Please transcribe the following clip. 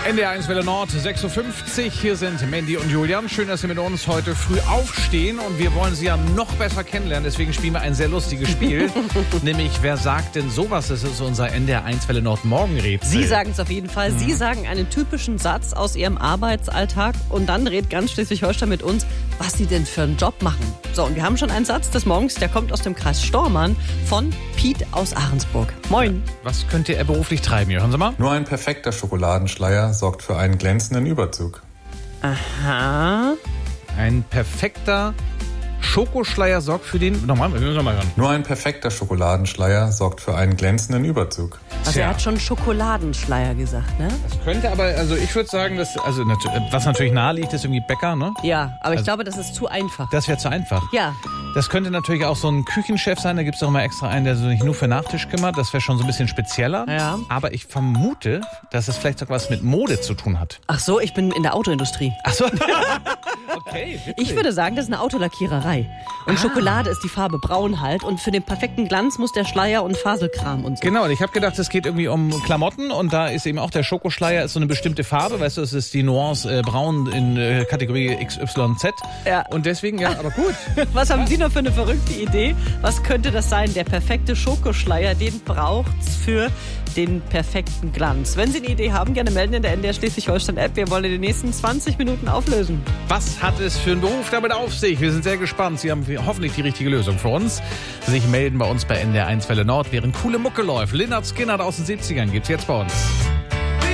NDR1 Welle Nord, 6.50 Uhr. Hier sind Mandy und Julian. Schön, dass Sie mit uns heute früh aufstehen. Und wir wollen Sie ja noch besser kennenlernen. Deswegen spielen wir ein sehr lustiges Spiel. Nämlich, wer sagt denn sowas? Das ist unser NDR1 Welle Nord Morgenrätsel. Sie sagen es auf jeden Fall. Sie sagen einen typischen Satz aus Ihrem Arbeitsalltag. Und dann redet ganz Schleswig-Holstein mit uns, was Sie denn für einen Job machen. So, und wir haben schon einen Satz des Morgens, der kommt aus dem Kreis Stormann von Piet aus Ahrensburg. Moin. Was könnte er beruflich treiben? Hören Sie mal. Nur ein perfekter Schokoladenschleier sorgt für einen glänzenden Überzug. Aha. Ein perfekter Schokoschleier sorgt für den... Nochmal, wir müssen mal hören. Nur ein perfekter Schokoladenschleier sorgt für einen glänzenden Überzug. Also er hat schon Schokoladenschleier gesagt, ne? Das könnte aber, also ich würde sagen, dass, was natürlich nahe liegt, ist irgendwie Bäcker, ne? Ja, aber ich glaube, das ist zu einfach. Das wäre zu einfach. Ja. Das könnte natürlich auch so ein Küchenchef sein. Da gibt es auch immer extra einen, der sich nur für Nachtisch kümmert. Das wäre schon so ein bisschen spezieller. Ja. Aber ich vermute, dass es vielleicht sogar was mit Mode zu tun hat. Ach so, ich bin in der Autoindustrie. Ach so. Okay. Ich würde sagen, das ist eine Autolackiererei. Und Schokolade ist die Farbe braun halt. Und für den perfekten Glanz muss der Schleier und Faselkram und so. Genau, und ich habe gedacht, es geht irgendwie um Klamotten. Und da ist eben auch der Schokoschleier ist so eine bestimmte Farbe. Weißt du, es ist die Nuance braun in Kategorie XYZ. Ja. Und deswegen, ja, aber gut. Was haben Sie noch für eine verrückte Idee? Was könnte das sein? Der perfekte Schokoschleier, den braucht's für den perfekten Glanz. Wenn Sie eine Idee haben, gerne melden in der NDR Schleswig-Holstein-App. Wir wollen in den nächsten 20 Minuten auflösen. Was hat es für einen Beruf damit auf sich? Wir sind sehr gespannt. Sie haben hoffentlich die richtige Lösung für uns. Sich melden bei uns bei NDR1 Welle Nord, während coole Mucke läuft. Lynyrd Skynyrd aus den 70ern gibt's jetzt bei uns.